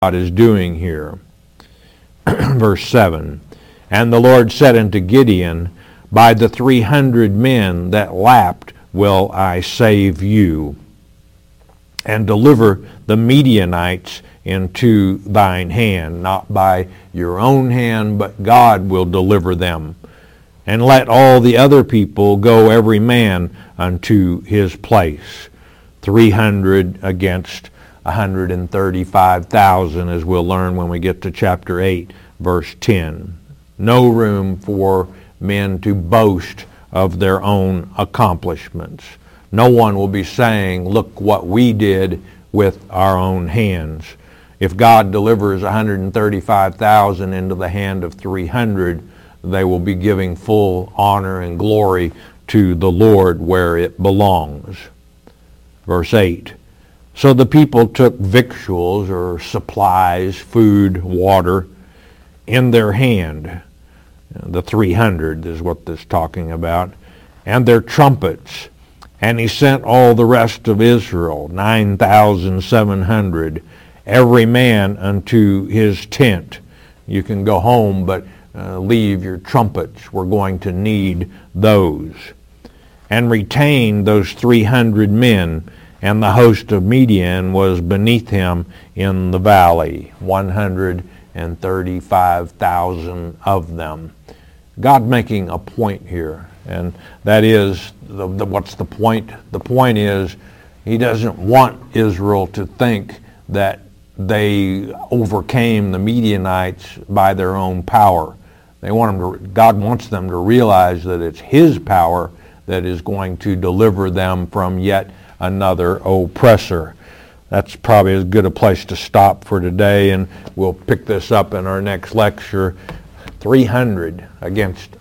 God is doing here. Verse 7, "And the Lord said unto Gideon, By the 300 men that lapped will I save you, and deliver the Midianites into thine hand." Not by your own hand, but God will deliver them. "And let all the other people go every man unto his place." 300 against 135,000, as we'll learn when we get to chapter 8, verse 10. No room for men to boast of their own accomplishments. No one will be saying, "Look what we did with our own hands." If God delivers 135,000 into the hand of 300, they will be giving full honor and glory to the Lord where it belongs. Verse 8, "So the people took victuals," or supplies, food, water, "in their hand." The 300 is what this is talking about. "And their trumpets. And he sent all the rest of Israel, 9,700, every man unto his tent." You can go home, but leave your trumpets. We're going to need those. "And retained those 300 men, and the host of Midian was beneath him in the valley." 135,000 of them. God making a point here, and that is, what's the point? The point is, he doesn't want Israel to think that they overcame the Midianites by their own power. God wants them to realize that it's his power that is going to deliver them from yet another oppressor. That's probably as good a place to stop for today, and we'll pick this up in our next lecture. 300 against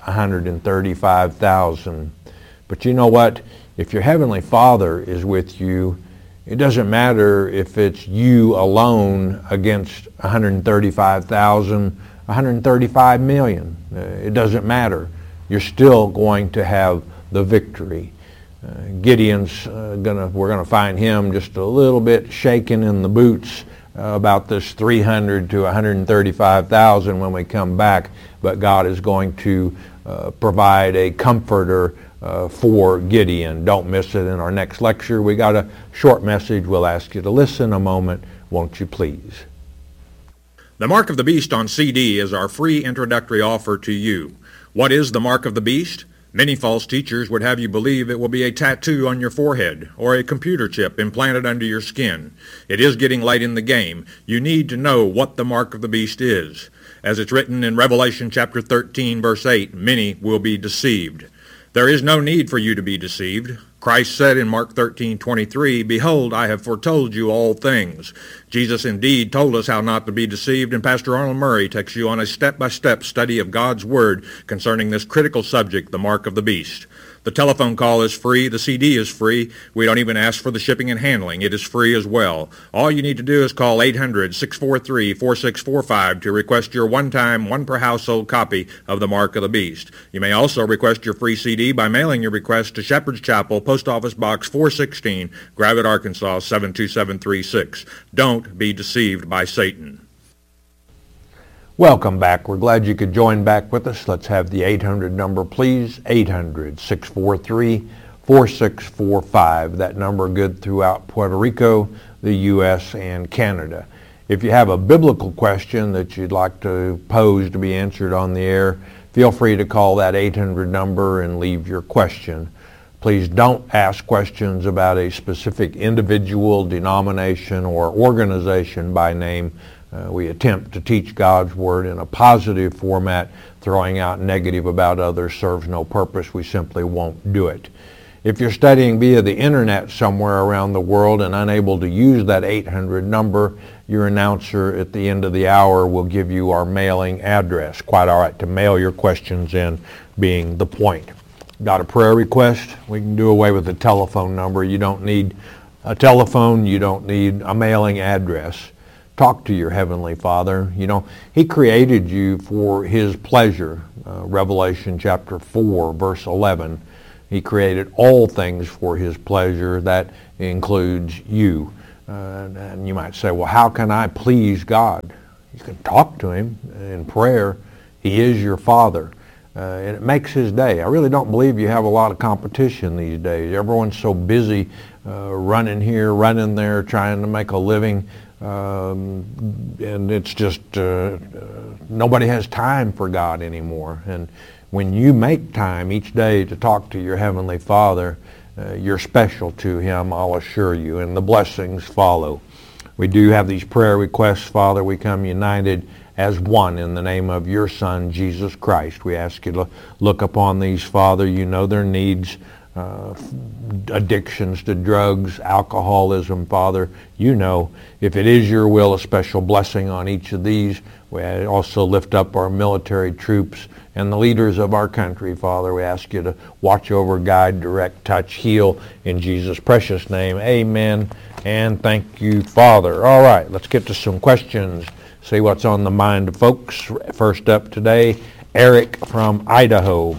135,000. But you know what? If your Heavenly Father is with you, it doesn't matter if it's you alone against 135,000, 135 million. It doesn't matter. You're still going to have the victory. Gideon's we're going to find him just a little bit shaken in the boots about this 300 to 135,000 when we come back, but God is going to provide a comforter for Gideon. Don't miss it in our next lecture. We got a short message. We'll ask you to listen a moment, won't you please? The Mark of the Beast on CD is our free introductory offer to you. What is the Mark of the Beast? Many false teachers would have you believe it will be a tattoo on your forehead or a computer chip implanted under your skin. It is getting late in the game. You need to know what the Mark of the Beast is. As it's written in Revelation chapter 13, verse 8, many will be deceived. There is no need for you to be deceived. Christ said in Mark 13:23, "Behold, I have foretold you all things." Jesus indeed told us how not to be deceived, and Pastor Arnold Murray takes you on a step-by-step study of God's Word concerning this critical subject, the Mark of the Beast. The telephone call is free. The CD is free. We don't even ask for the shipping and handling. It is free as well. All you need to do is call 800-643-4645 to request your one-time, one-per-household copy of the Mark of the Beast. You may also request your free CD by mailing your request to Shepherd's Chapel, Post Office Box 416, Gravette, Arkansas 72736. Don't be deceived by Satan. Welcome back. We're glad you could join back with us. Let's have the 800 number, please. 800-643-4645. That number good throughout Puerto Rico, the U.S., and Canada. If you have a biblical question that you'd like to pose to be answered on the air, feel free to call that 800 number and leave your question. Please don't ask questions about a specific individual, denomination, or organization by name. We attempt to teach God's Word in a positive format. Throwing out negative about others serves no purpose. We simply won't do it. If you're studying via the internet somewhere around the world and unable to use that 800 number, your announcer at the end of the hour will give you our mailing address. Quite all right to mail your questions in, being the point. Got a prayer request? We can do away with the telephone number. You don't need a telephone. You don't need a mailing address. Talk to your Heavenly Father. You know, He created you for His pleasure. Revelation chapter 4, verse 11. He created all things for His pleasure. That includes you. And you might say, well, how can I please God? You can talk to him in prayer. He is your Father. And it makes his day. I really don't believe you have a lot of competition these days. Everyone's so busy running here, running there, trying to make a living. And it's just, nobody has time for God anymore. And when you make time each day to talk to your Heavenly Father, you're special to him, I'll assure you, and the blessings follow. We do have these prayer requests, Father. We come united as one in the name of your Son, Jesus Christ. We ask you to look upon these, Father. You know their needs, addictions to drugs, alcoholism, Father. You know, if it is your will, a special blessing on each of these. We also lift up our military troops and the leaders of our country, Father. We ask you to watch over, guide, direct, touch, heal in Jesus' precious name. Amen. And thank you, Father. All right, let's get to some questions. See what's on the mind of folks. First up today, Eric from Idaho.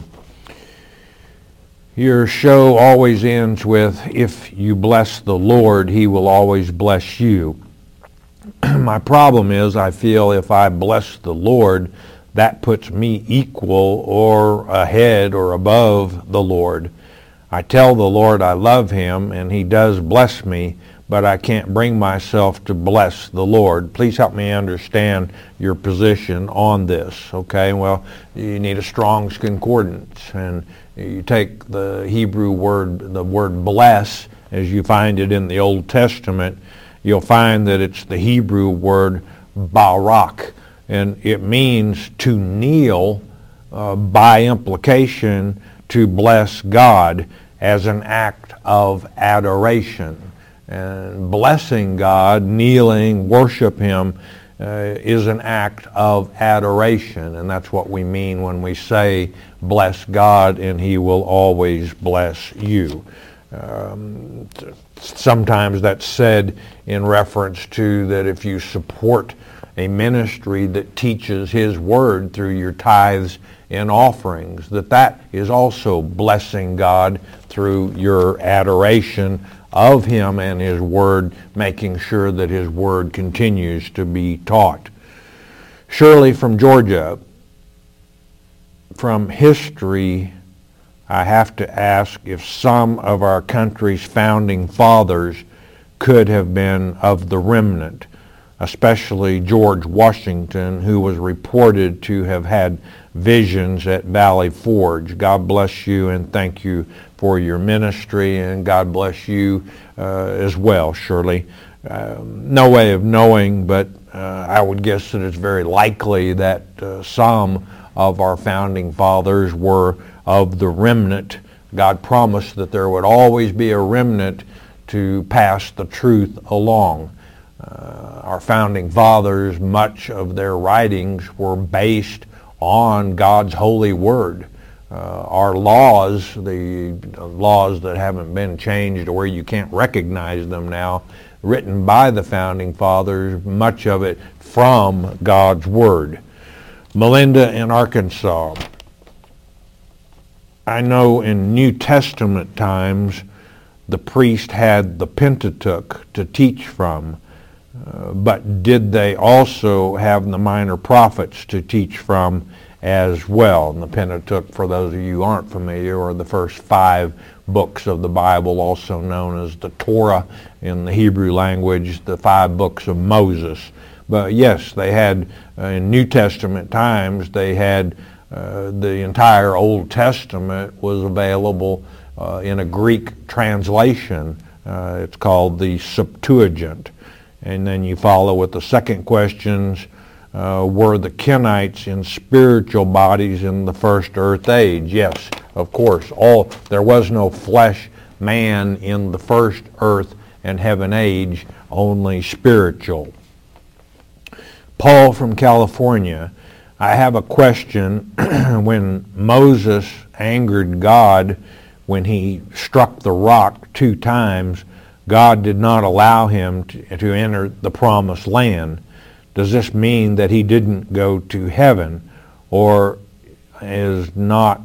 Your show always ends with, if you bless the Lord, he will always bless you. My problem is I feel if I bless the Lord, that puts me equal or ahead or above the Lord. I tell the Lord I love him and he does bless me, but I can't bring myself to bless the Lord. Please help me understand your position on this. Okay, well, you need a Strong's Concordance, and you take the Hebrew word, the word bless, as you find it in the Old Testament, you'll find that it's the Hebrew word barak, and it means to kneel, by implication, to bless God as an act of adoration. And blessing God, kneeling, worship him, is an act of adoration. And that's what we mean when we say, bless God and he will always bless you. Sometimes that's said in reference to that if you support a ministry that teaches his word through your tithes and offerings, that is also blessing God through your adoration of him and his word, making sure that his word continues to be taught. Shirley from Georgia. From history, I have to ask if some of our country's founding fathers could have been of the remnant, especially George Washington, who was reported to have had visions at Valley Forge. God bless you and thank you for your ministry, and God bless you as well, Shirley. No way of knowing, but I would guess that it's very likely that some of our founding fathers were of the remnant. God promised that there would always be a remnant to pass the truth along. Our founding fathers, much of their writings were based on God's holy word. Our laws, the laws that haven't been changed or where you can't recognize them now, written by the founding fathers, much of it from God's word. Melinda in Arkansas. I know in New Testament times the priest had the Pentateuch to teach from, but did they also have the minor prophets to teach from as well? And the Pentateuch, for those of you who aren't familiar, are the first 5 books of the Bible, also known as the Torah in the Hebrew language, the 5 books of Moses. But yes, they had, in New Testament times, they had the entire Old Testament was available in a Greek translation. It's called the Septuagint. And then you follow with the second questions, were the Kenites in spiritual bodies in the first earth age? Yes, of course. There was no flesh man in the first earth and heaven age, only spiritual. Paul from California. I have a question. When Moses angered God when he struck the rock 2 times, God did not allow him to enter the promised land. Does this mean that he didn't go to heaven, or is not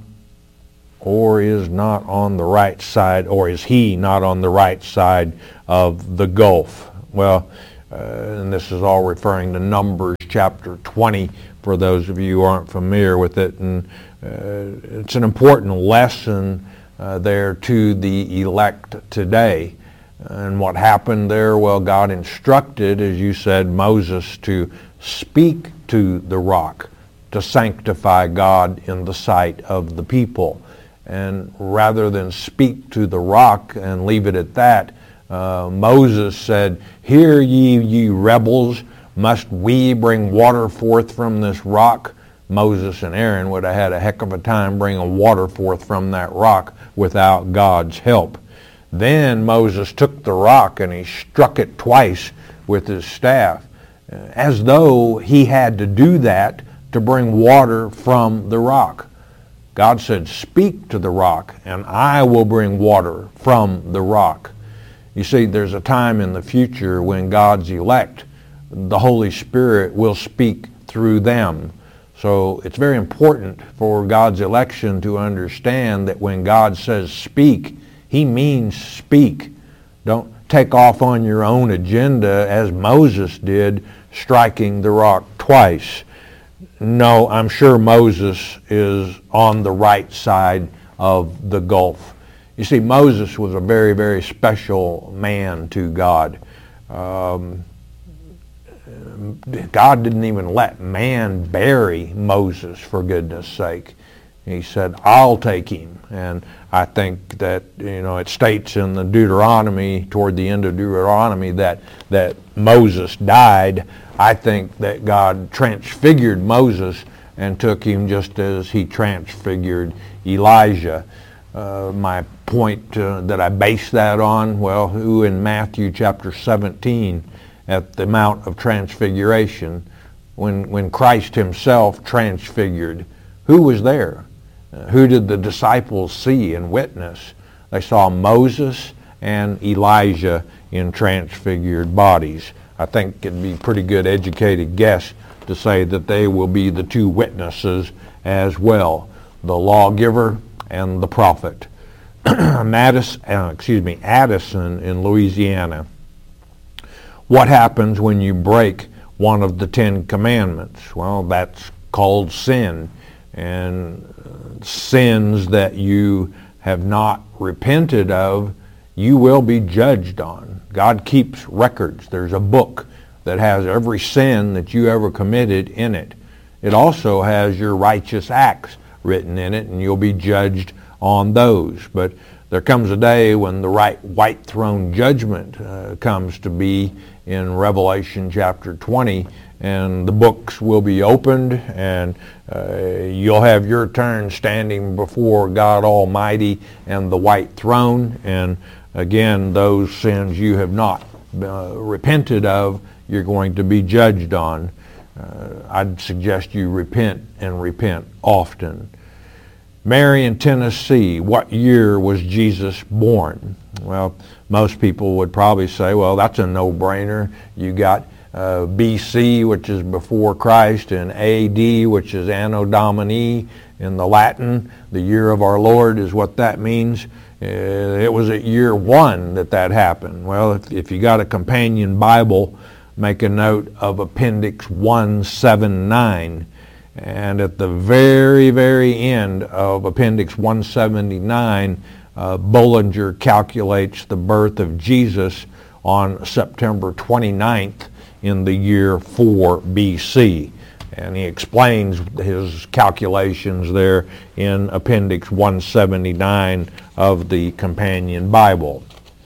on the right side, or is he not on the right side of the gulf? Well, and this is all referring to Numbers chapter 20 for those of you who aren't familiar with it. And it's an important lesson there to the elect today. And what happened there? Well, God instructed, as you said, Moses to speak to the rock to sanctify God in the sight of the people. And rather than speak to the rock and leave it at that, Moses said, "Hear ye rebels, must we bring water forth from this rock?" Moses and Aaron would have had a heck of a time bringing water forth from that rock without God's help. Then Moses took the rock and he struck it twice with his staff, as though he had to do that to bring water from the rock. God said, "Speak to the rock, and I will bring water from the rock." You see, there's a time in the future when God's elect, the Holy Spirit, will speak through them. So it's very important for God's election to understand that when God says speak, He means speak. Don't take off on your own agenda as Moses did, striking the rock twice. No, I'm sure Moses is on the right side of the gulf. You see, Moses was a very, very special man to God. God didn't even let man bury Moses, for goodness sake. He said, "I'll take him." And I think that, it states in the Deuteronomy, toward the end of Deuteronomy, that Moses died. I think that God transfigured Moses and took him just as He transfigured Elijah. My point that I base that on, well, who in Matthew chapter 17 at the Mount of Transfiguration, when Christ Himself transfigured, who was there? Who did the disciples see and witness? They saw Moses and Elijah in transfigured bodies. I think it'd be a pretty good educated guess to say that they will be the two witnesses as well, the lawgiver and the prophet. Addison in Louisiana. What happens when you break one of the 10 commandments? Well, that's called sin. And sins that you have not repented of, you will be judged on. God keeps records. There's a book that has every sin that you ever committed in it. It also has your righteous acts written in it, and you'll be judged on those. But there comes a day when the white throne judgment comes to be in Revelation chapter 20, and the books will be opened, and you'll have your turn standing before God Almighty and the white throne. And again, those sins you have not repented of, you're going to be judged on. I'd suggest you repent, and repent often. Marion, Tennessee, what year was Jesus born? Well, most people would probably say, well, that's a no-brainer. You got BC, which is before Christ, and AD, which is Anno Domini in the Latin. The year of our Lord is what that means. It was at year 1 that happened. Well, if you got a companion Bible, make a note of Appendix 179. And at the very, very end of Appendix 179, Bullinger calculates the birth of Jesus on September 29th in the year 4 BC. And he explains his calculations there in Appendix 179 of the Companion Bible.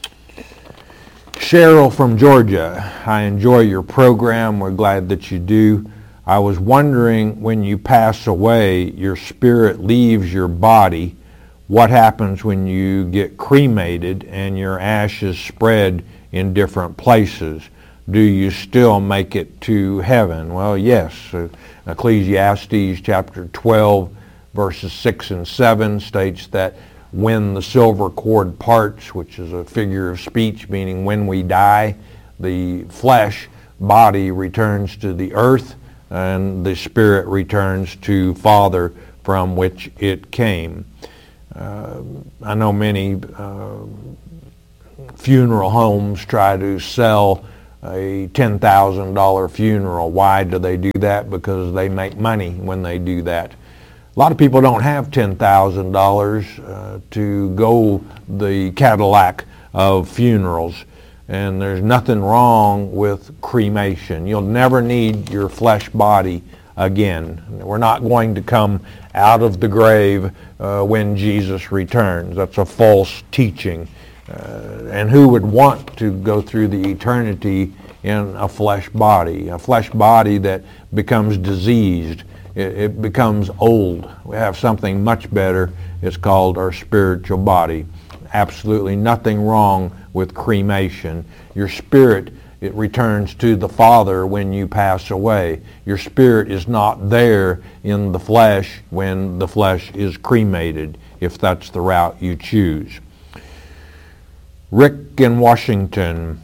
Cheryl from Georgia, I enjoy your program. We're glad that you do. I was wondering, when you pass away, your spirit leaves your body. What happens when you get cremated and your ashes spread in different places? Do you still make it to heaven? Well, yes. Ecclesiastes chapter 12, verses 6 and 7 states that when the silver cord parts, which is a figure of speech, meaning when we die, the flesh body returns to the earth, and the spirit returns to Father from which it came. I know many funeral homes try to sell a $10,000 funeral. Why do they do that? Because they make money when they do that. A lot of people don't have $10,000 to go the Cadillac of funerals, and there's nothing wrong with cremation. You'll never need your flesh body again. We're not going to come out of the grave when Jesus returns. That's a false teaching. And who would want to go through the eternity in a flesh body that becomes diseased? It becomes old. We have something much better. It's called our spiritual body. Absolutely nothing wrong with cremation. Your spirit, it returns to the Father when you pass away. Your spirit is not there in the flesh when the flesh is cremated, if that's the route you choose. Rick in Washington,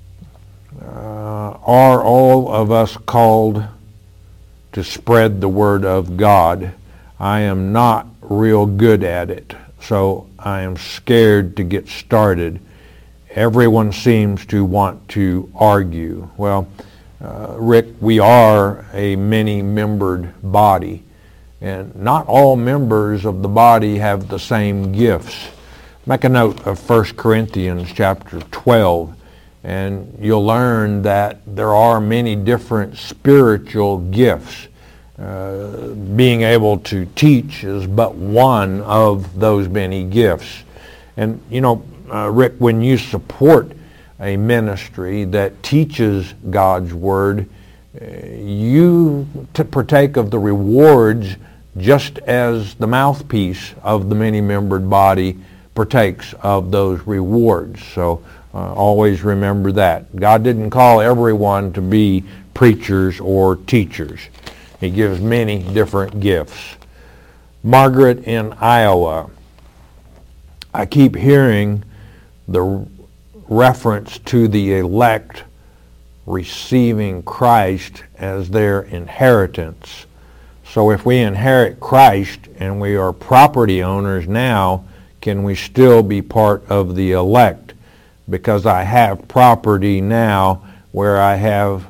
are all of us called to spread the word of God? I am not real good at it, so I am scared to get started. Everyone seems to want to argue. Well, Rick, we are a many-membered body, and not all members of the body have the same gifts. Make a note of 1 Corinthians chapter 12, and you'll learn that there are many different spiritual gifts. Being able to teach is but one of those many gifts. And you know, Rick, when you support a ministry that teaches God's Word, you partake of the rewards just as the mouthpiece of the many-membered body partakes of those rewards. So always remember that. God didn't call everyone to be preachers or teachers. He gives many different gifts. Margaret in Iowa, I keep hearing the reference to the elect receiving Christ as their inheritance. So if we inherit Christ and we are property owners now, can we still be part of the elect? Because I have property now where I have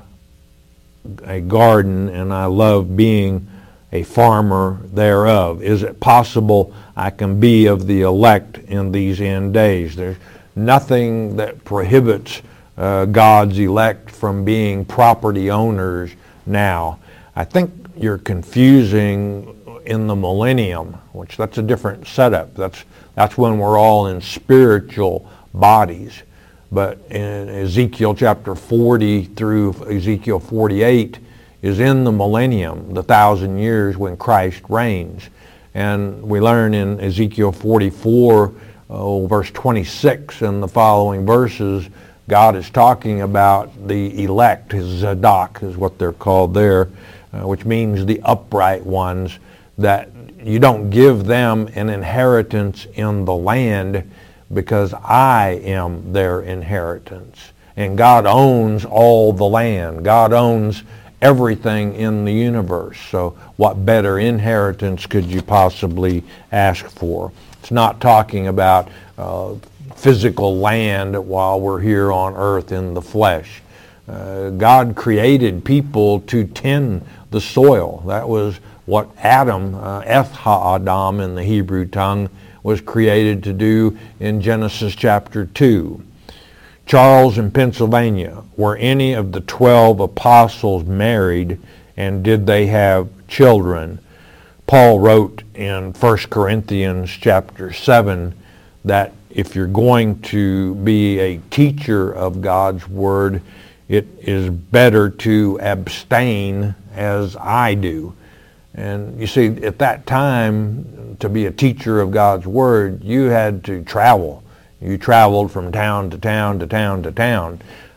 a garden and I love being a farmer thereof. Is it possible I can be of the elect in these end days? There's nothing that prohibits God's elect from being property owners now. I think you're confusing in the millennium, which that's a different setup. That's when we're all in spiritual bodies. But in Ezekiel chapter 40 through Ezekiel 48 is in the millennium, the 1,000 years when Christ reigns. And we learn in Ezekiel 44, verse 26 and the following verses, God is talking about the elect, his Zadok is what they're called there, which means the upright ones, that you don't give them an inheritance in the land because I am their inheritance. And God owns all the land. God owns everything in the universe. So what better inheritance could you possibly ask for? It's not talking about physical land while we're here on earth in the flesh. God created people to tend the soil. That was what Adam, Eth HaAdam in the Hebrew tongue, was created to do in Genesis chapter 2. Charles in Pennsylvania, were any of the 12 apostles married, and did they have children? Paul wrote in 1 Corinthians chapter 7 that if you're going to be a teacher of God's Word, it is better to abstain as I do. And you see, at that time, to be a teacher of God's Word, you had to travel. You traveled from town to town to town to town.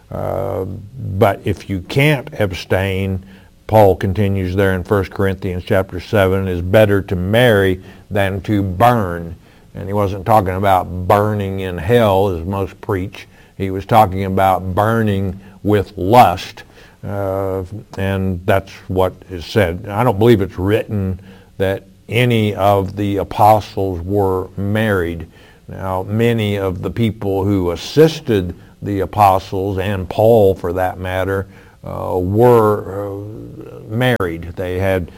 But if you can't abstain, Paul continues there in 1 Corinthians chapter 7, it's better to marry than to burn. And he wasn't talking about burning in hell, as most preach. He was talking about burning with lust. And that's what is said. I don't believe it's written that any of the apostles were married. Now, many of the people who assisted the apostles, and Paul for that matter, were married. They had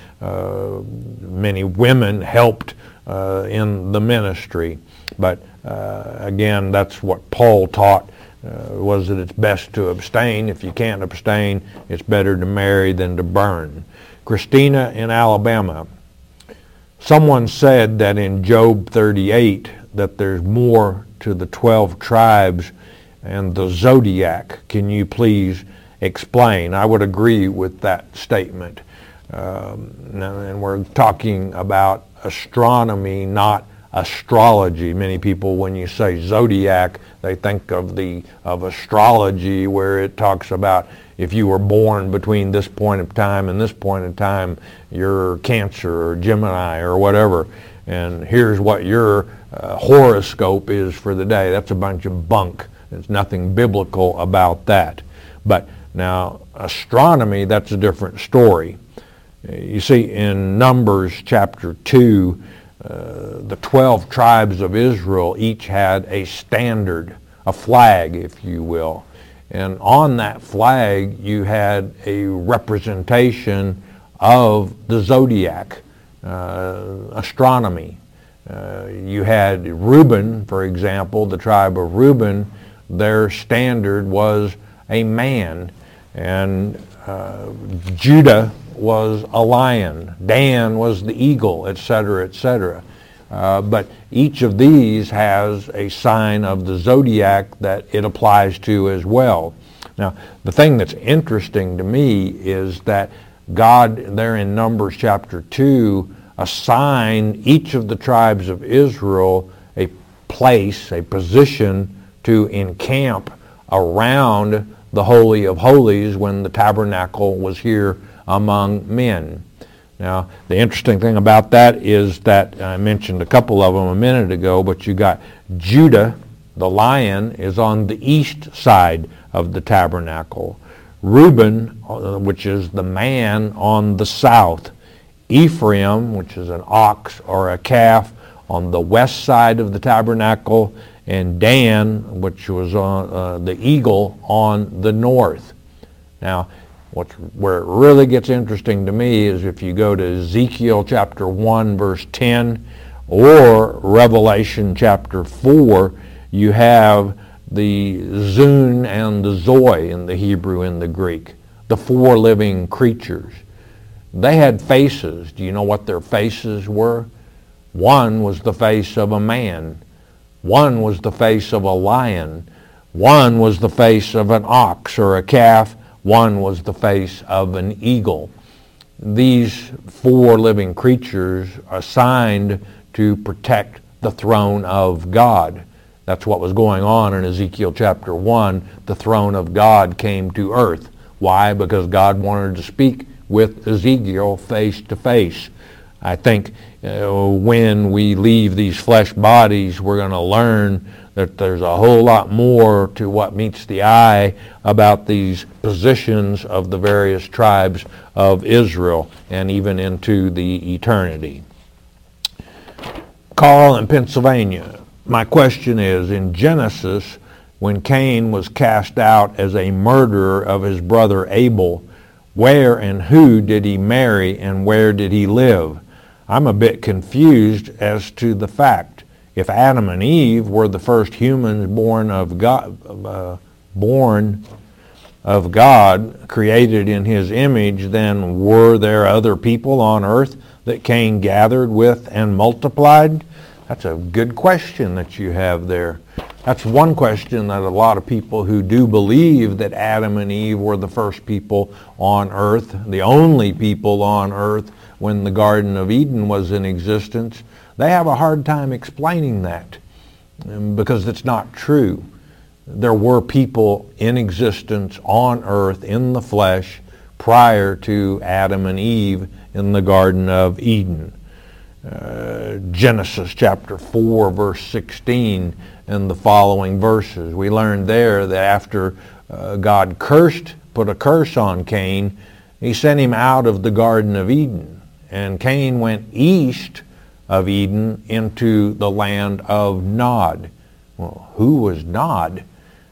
many women helped in the ministry. But again, that's what Paul taught, was that it's best to abstain. If you can't abstain, it's better to marry than to burn. Christina in Alabama. Someone said that in Job 38 that there's more to the 12 tribes and the zodiac. Can you please explain? I would agree with that statement. And we're talking about astronomy, not astrology. Many people, when you say zodiac, they think of astrology, where it talks about if you were born between this point of time and this point of time, you're Cancer or Gemini or whatever, and here's what your horoscope is for the day. That's a bunch of bunk. There's nothing biblical about that. But now, astronomy, that's a different story. You see, in Numbers chapter 2, the 12 tribes of Israel each had a standard, a flag, if you will. And on that flag, you had a representation of the zodiac, astronomy. You had Reuben, for example, the tribe of Reuben, their standard was a man. And Judah was a lion. Dan was the eagle, etc., etc. But each of these has a sign of the zodiac that it applies to as well. Now, the thing that's interesting to me is that God, there in Numbers chapter 2, assigned each of the tribes of Israel a place, a position to encamp around the Holy of Holies when the tabernacle was here among men. Now, the interesting thing about that is that I mentioned a couple of them a minute ago, but you got Judah, the lion, is on the east side of the tabernacle. Reuben, which is the man, on the south. Ephraim, which is an ox or a calf, on the west side of the tabernacle. And Dan, which was on the eagle, on the north. Now, where it really gets interesting to me is if you go to Ezekiel chapter 1, verse 10, or Revelation chapter 4, you have the Zun and the Zoe in the Hebrew and the Greek, the four living creatures. They had faces. Do you know what their faces were? One was the face of a man. One was the face of a lion. One was the face of an ox or a calf. One was the face of an eagle. These four living creatures are assigned to protect the throne of God. That's what was going on in Ezekiel chapter 1. The throne of God came to earth. Why? Because God wanted to speak with Ezekiel face to face. I think when we leave these flesh bodies, we're going to learn that there's a whole lot more to what meets the eye about these positions of the various tribes of Israel and even into the eternity. Carl in Pennsylvania. My question is, in Genesis, when Cain was cast out as a murderer of his brother Abel, where and who did he marry and where did he live? I'm a bit confused as to the fact. If Adam and Eve were the first humans born of God, created in his image, then were there other people on earth that Cain gathered with and multiplied? That's a good question that you have there. That's one question that a lot of people who do believe that Adam and Eve were the first people on earth, the only people on earth when the Garden of Eden was in existence, they have a hard time explaining that because it's not true. There were people in existence on earth in the flesh prior to Adam and Eve in the Garden of Eden. Genesis chapter 4, verse 16 and the following verses. We learned there that after God put a curse on Cain, he sent him out of the Garden of Eden. And Cain went east of Eden into the land of Nod. Well, who was Nod?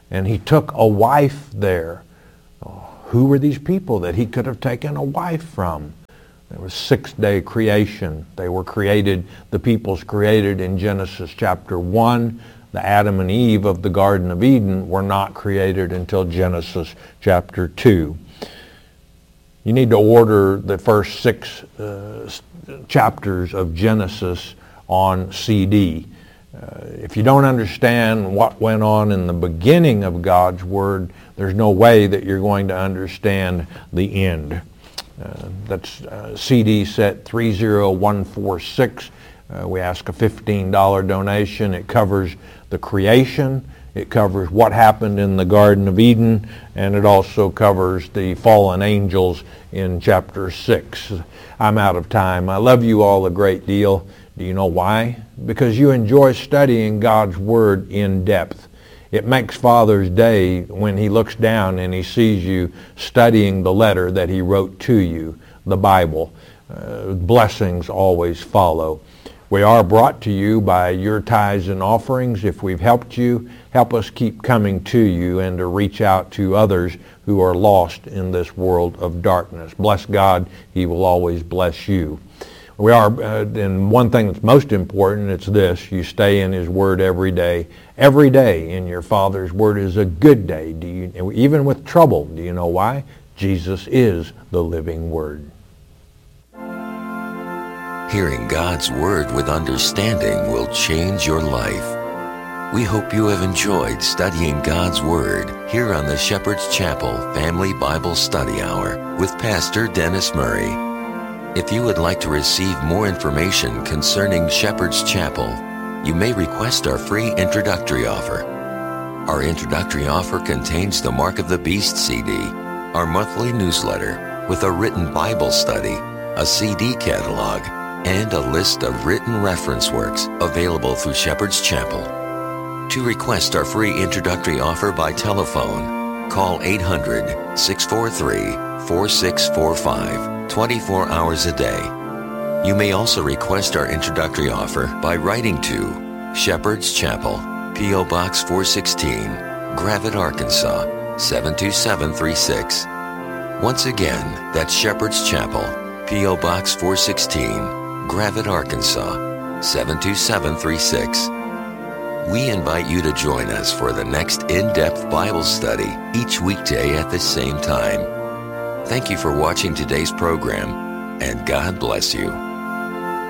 and he took a wife there. Who were these people that he could have taken a wife from? There was 6-day creation. They were created, the peoples created in Genesis chapter 1. The Adam and Eve of the Garden of Eden were not created until Genesis chapter 2. You need to order the first 6 chapters of Genesis on CD. If you don't understand what went on in the beginning of God's Word, there's no way that you're going to understand the end. That's CD set 30146. We ask a $15 donation. It covers the creation. It covers what happened in the Garden of Eden, and it also covers the fallen angels in chapter 6. I'm out of time. I love you all a great deal. Do you know why? Because you enjoy studying God's Word in depth. It makes Father's Day when he looks down and he sees you studying the letter that he wrote to you, the Bible. Blessings always follow. We are brought to you by your tithes and offerings. If we've helped you, help us keep coming to you and to reach out to others who are lost in this world of darkness. Bless God. He will always bless you. We are, and one thing that's most important, it's this: you stay in His Word every day. Every day in your Father's Word is a good day. Even with trouble, do you know why? Jesus is the living Word. Hearing God's Word with understanding will change your life. We hope you have enjoyed studying God's Word here on the Shepherd's Chapel Family Bible Study Hour with Pastor Dennis Murray. If you would like to receive more information concerning Shepherd's Chapel, you may request our free introductory offer. Our introductory offer contains the Mark of the Beast CD, our monthly newsletter with a written Bible study, a CD catalog, and a list of written reference works available through Shepherd's Chapel. To request our free introductory offer by telephone, call 800-643-4645. 24 hours a day. You may also request our introductory offer by writing to Shepherd's Chapel, P.O. Box 416, Gravette, Arkansas, 72736. Once again, that's Shepherd's Chapel, P.O. Box 416, Gravette, Arkansas, 72736. We invite you to join us for the next in-depth Bible study each weekday at the same time. Thank you for watching today's program, and God bless you.